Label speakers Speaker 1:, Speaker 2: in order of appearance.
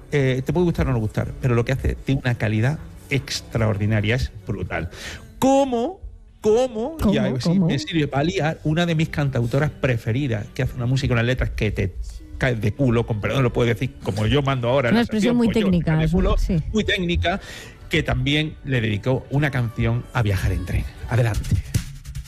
Speaker 1: te puede gustar o no gustar, pero lo que hace tiene una calidad extraordinaria, es brutal. ¿Cómo? Ya sí, me sirve para liar una de mis cantautoras preferidas, que hace una música, unas letras que te caes de culo, con perdón lo puedo decir como yo mando ahora.
Speaker 2: Una expresión muy técnica.
Speaker 1: De culo,
Speaker 2: sí.
Speaker 1: Muy técnica, que también le dedicó una canción a Viajar en tren. Adelante.